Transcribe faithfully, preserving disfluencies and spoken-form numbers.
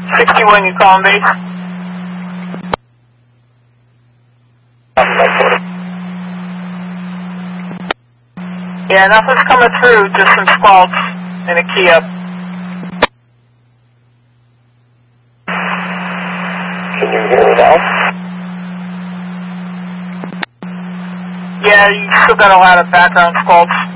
sixty-one, you calling base? Yeah, nothing's coming through, just some squalks and a key up. Can you hear it out? Yeah, you still got a lot of background squalks.